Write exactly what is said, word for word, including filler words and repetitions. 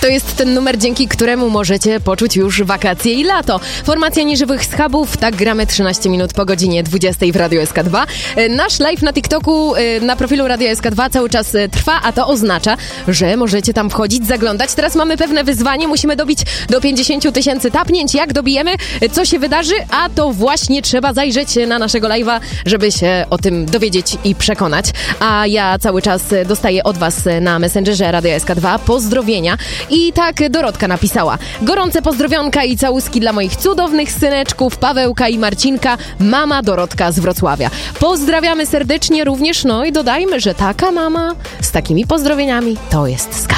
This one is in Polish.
To jest ten numer, dzięki któremu możecie poczuć już wakacje i lato. Formacja Nieżywych Schabów, tak gramy trzynaście minut po godzinie dwudziestej w Radio S K dwa. Nasz live na TikToku, na profilu Radio S K dwa cały czas trwa, a to oznacza, że możecie tam wchodzić, zaglądać. Teraz mamy pewne wyzwanie, musimy dobić do pięćdziesięciu tysięcy tapnięć. Jak dobijemy, co się wydarzy? A to właśnie trzeba zajrzeć na naszego live'a, żeby się o tym dowiedzieć i przekonać. A ja cały czas dostaję od was na Messengerze Radio S K dwa pozdrowienia. I tak Dorotka napisała: gorące pozdrowionka i całuski dla moich cudownych syneczków Pawełka i Marcinka, mama Dorotka z Wrocławia. Pozdrawiamy serdecznie również, no i dodajmy, że taka mama z takimi pozdrowieniami to jest skala.